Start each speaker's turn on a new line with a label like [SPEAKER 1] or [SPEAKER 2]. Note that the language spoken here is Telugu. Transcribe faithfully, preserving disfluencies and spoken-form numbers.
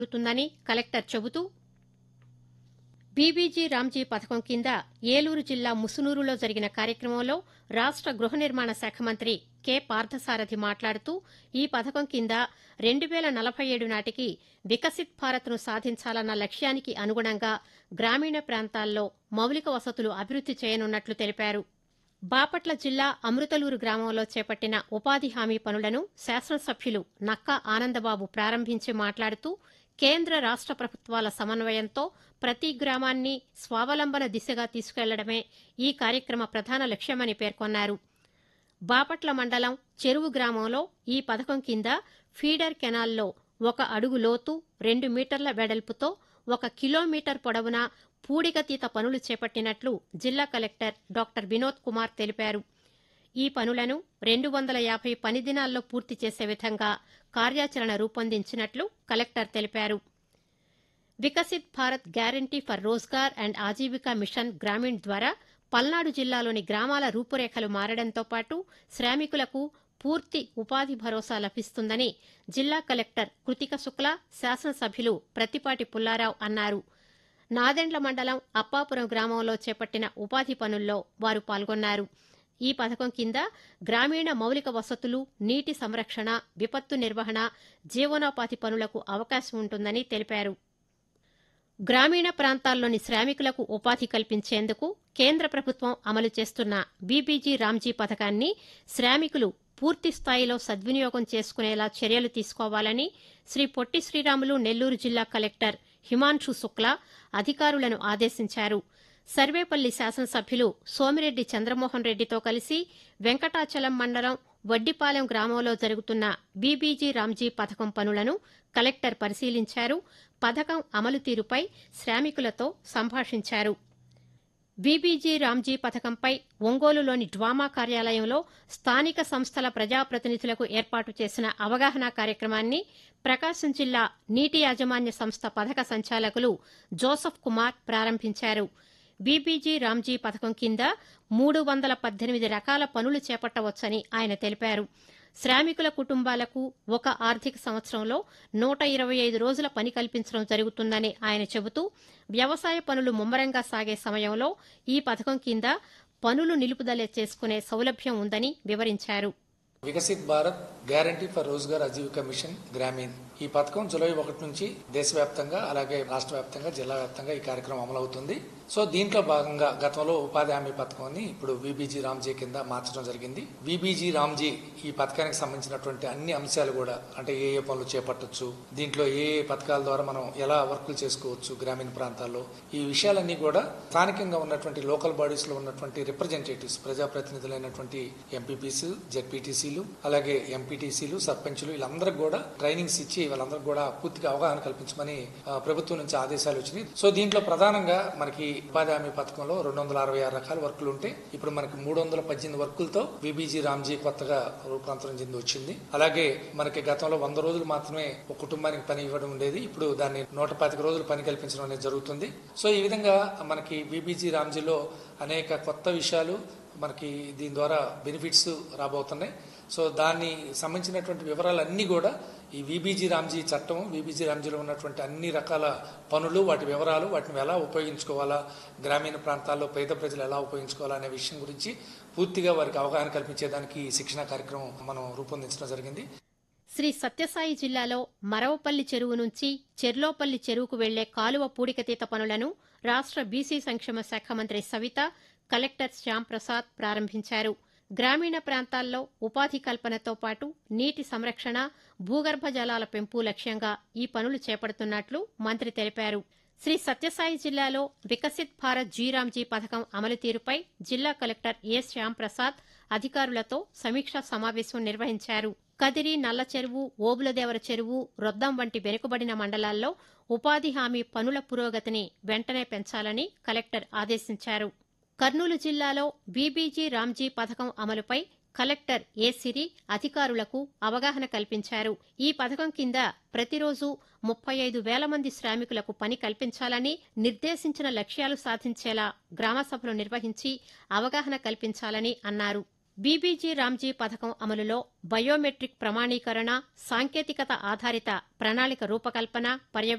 [SPEAKER 1] జరుగుతుందని కలెక్టర్ చెబుతూ బీబీజీ రామ్జీ పథకం కింద ఏలూరు జిల్లా ముసునూరులో జరిగిన కార్యక్రమంలో రాష్ట గృహ నిర్మాణ శాఖ మంత్రి కె పార్థసారథి మాట్లాడుతూ ఈ పథకం కింద రెండు వేల నలభై ఏడు నాటికి వికసిత్ భారత్ను సాధించాలన్న లక్ష్యానికి అనుగుణంగా గ్రామీణ ప్రాంతాల్లో మౌలిక వసతులు అభివృద్ది చేయనున్నట్లు తెలిపారు. బాపట్ల జిల్లా అమృతలూరు గ్రామంలో చేపట్టిన ఉపాధి హామీ పనులను శాసనసభ్యులు నక్కా ఆనందబాబు ప్రారంభించి మాట్లాడుతూ కేంద్ర రాష్ట ప్రభుత్వాల సమన్వయంతో ప్రతి గ్రామాన్ని స్వావలంబన దిశగా తీసుకెళ్లడమే ఈ కార్యక్రమ ప్రధాన లక్ష్యమని పేర్కొన్నారు. బాపట్ల మండలం చెరువు గ్రామంలో ఈ పథకం కింద ఫీడర్ కెనాల్లో ఒక అడుగు లోతు రెండు మీటర్ల వెడల్పుతో ఒక కిలోమీటర్ పొడవున పూడికతీత పనులు చేపట్టినట్లు జిల్లా కలెక్టర్ డాక్టర్ వినోద్ కుమార్ తెలిపారు. ఈ పనులను రెండు వందల యాభై పని దినాల్లో పూర్తి చేసే విధంగా కార్యాచరణ రూపొందించినట్లు కలెక్టర్ తెలిపారు. Viksit Bharat guarantee for Rozgar and Aajeevika machine Grameen ద్వారా పల్నాడు జిల్లాలోని గ్రామాల రూపురేఖలు మారడంతో పాటు శ్రామికులకు పూర్తి ఉపాధి భరోసా లభిస్తుందని జిల్లా కలెక్టర్ కృతిక శుక్ల, శాసనసభ్యులు ప్రత్తిపాటి పుల్లారావు అన్నారు. నాదెండ్ల మండలం అప్పాపురం గ్రామంలో చేపట్టిన ఉపాధి పనుల్లో వారు పాల్గొన్నారు. ఈ పథకం కింద గ్రామీణ మౌలిక వసతులు, నీటి సంరక్షణ, విపత్తు నిర్వహణ, జీవనోపాధి పనులకు అవకాశం ఉంటుందని తెలిపారు. గ్రామీణ ప్రాంతాల్లోని శ్రామికులకు ఉపాధి కల్పించేందుకు కేంద్ర ప్రభుత్వం అమలు చేస్తున్న బీబీజీ రామ్జీ పథకాన్ని శ్రామికులు పూర్తి స్థాయిలో సద్వినియోగం చేసుకునేలా చర్యలు తీసుకోవాలని శ్రీ పొట్టి శ్రీరాములు నెల్లూరు జిల్లా కలెక్టర్ హిమాన్షు శుక్లా అధికారులను ఆదేశించారు. సర్వేపల్లి శాసనసభ్యులు సోమిరెడ్డి చంద్రమోహన్ రెడ్డితో కలిసి వెంకటాచలం మండలం వడ్డిపాలెం గ్రామంలో జరుగుతున్న బీబీజీ రామ్జీ పథకం పనులను కలెక్టర్ పరిశీలించారు. పథకం అమలు తీరుపై శ్రామికులతో సంభాషించారు. బీబీజీ రామ్జీ పథకంపై ఒంగోలులోని డ్వామా కార్యాలయంలో స్థానిక సంస్థల ప్రజాప్రతినిధులకు ఏర్పాటు చేసిన అవగాహన కార్యక్రమాన్ని ప్రకాశం జిల్లా నీటి యాజమాన్య సంస్థ పథక సంచాలకులు జోసెఫ్ కుమార్ ప్రారంభించారు. బీబీజీ రామ్జీ పథకం కింద మూడు వందల పద్దెనిమిది రకాల పనులు చేపట్టవచ్చని ఆయన తెలిపారు. శ్రామికుల కుటుంబాలకు ఒక ఆర్థిక సంవత్సరంలో నూట ఇరవై ఐదు రోజుల పని కల్పించడం జరుగుతుందని ఆయన చెబుతూ వ్యవసాయ పనులు ముమ్మరంగా సాగే సమయంలో ఈ పథకం కింద పనులు నిలుపుదల చేసుకునే సౌలభ్యం ఉందని వివరించారు.
[SPEAKER 2] Viksit Bharat guarantee for Rozgar Aajeevika machine Grameen ఈ పథకం జూలై ఒకటి నుంచి దేశవ్యాప్తంగా అలాగే రాష్ట్ర వ్యాప్తంగా జిల్లా వ్యాప్తంగా ఈ కార్యక్రమం అమలవుతుంది. సో దీంట్లో భాగంగా గతంలో ఉపాధి హామీ పథకాన్ని ఇప్పుడు బీబీజీ రామ్జీ కింద మార్చడం జరిగింది. బీబీజీ రామ్జీ ఈ పథకానికి సంబంధించినటువంటి అన్ని అంశాలు కూడా అంటే ఏ ఏ పనులు చేపట్టొచ్చు, దీంట్లో ఏ ఏ పథకాల ద్వారా మనం ఎలా వర్కులు చేసుకోవచ్చు గ్రామీణ ప్రాంతాల్లో, ఈ విషయాలన్నీ కూడా స్థానికంగా ఉన్నటువంటి లోకల్ బాడీస్ లో ఉన్నటువంటి రిప్రజెంటేటివ్స్ ప్రజాప్రతినిధులైనటువంటి ఎంపీపీసీ, జెడ్పీటీసీలు అలాగే ఎంపీటీసీలు, సర్పంచులు వీళ్ళందరికీ కూడా ట్రైనింగ్స్ ఇచ్చి వాళ్ళందరికీ కూడా పూర్తిగా అవగాహన కల్పించమని ప్రభుత్వం నుంచి ఆదేశాలు వచ్చినాయి. సో దీంట్లో ప్రధానంగా మనకి ఉపాధి హామీ పథకంలో రెండు వందల అరవై ఆరు రకాల వర్కులు ఉంటే ఇప్పుడు మనకి మూడు వందల పద్దెనిమిది వర్కులతో బీబీజీ రామ్జీ కొత్తగా రూపాంతరం చెంది వచ్చింది. అలాగే మనకి గతంలో వంద రోజులు మాత్రమే ఒక కుటుంబానికి పని ఇవ్వడం ఉండేది, ఇప్పుడు దాన్ని నూట పాతిక రోజులు పని కల్పించడం అనేది జరుగుతుంది. సో ఈ విధంగా మనకి బీబీజీ రామ్జీలో అనేక కొత్త విషయాలు మనకి దీని ద్వారా బెనిఫిట్స్ రాబోతున్నాయి. సో దాన్ని సంబంధించినటువంటి వివరాలన్నీ కూడా ఈ బీబీజీ రామ్జీ చట్టం, బీబీజీ రామ్జీలో ఉన్నటువంటి అన్ని రకాల పనులు, వాటి వివరాలు, వాటిని ఎలా ఉపయోగించుకోవాలా, గ్రామీణ ప్రాంతాల్లో పేద ప్రజలు ఎలా ఉపయోగించుకోవాలా అనే విషయం గురించి పూర్తిగా వారికి అవగాహన కల్పించేదానికి ఈ శిక్షణ కార్యక్రమం మనం రూపొందించడం జరిగింది.
[SPEAKER 1] శ్రీ సత్యసాయి జిల్లాలో మరవపల్లి చెరువు నుంచి చెర్లోపల్లి చెరువుకు వెళ్లే కాలువ పూడికతీత పనులను రాష్ట్ర బీసీ సంక్షేమ శాఖ మంత్రి సవిత, కలెక్టర్ శ్యాంప్రసాద్ ప్రారంభించారు. గ్రామీణ ప్రాంతాల్లో ఉపాధి కల్పనతో పాటు నీటి సంరక్షణ, భూగర్భ జలాల పెంపు లక్ష్యంగా ఈ పనులు చేపడుతున్నట్లు మంత్రి తెలిపారు. శ్రీ సత్యసాయి జిల్లాలో వికసిత్ భారత్ జీరామ్జీ పథకం అమలు తీరుపై జిల్లా కలెక్టర్ ఎ శ్యాంప్రసాద్ అధికారులతో సమీక్షా సమావేశం నిర్వహించారు. కదిరి, నల్ల చెరువు, ఓబులదేవర చెరువు, రొద్దం వంటి వెనుకబడిన మండలాల్లో ఉపాధి హామీ పనుల పురోగతిని వెంటనే పెంచాలని కలెక్టర్ ఆదేశించారు. కర్నూలు జిల్లాలో బీబీజీ రామ్జీ పథకం అమలుపై కలెక్టర్ ఏ సిరి అధికారులకు అవగాహన కల్పించారు. ఈ పథకం కింద ప్రతిరోజు ముప్పై ఐదు వేల మంది శ్రామికులకు పని కల్పించాలని, నిర్దేశించిన లక్ష్యాలు సాధించేలా గ్రామసభలు నిర్వహించి అవగాహన కల్పించాలని అన్నారు. బీబీజీ రామ్జీ పథకం అమలులో బయోమెట్రిక్ ప్రమాణీకరణ, సాంకేతికత ఆధారిత ప్రణాళిక రూపకల్పన, పర్యవేక్షణ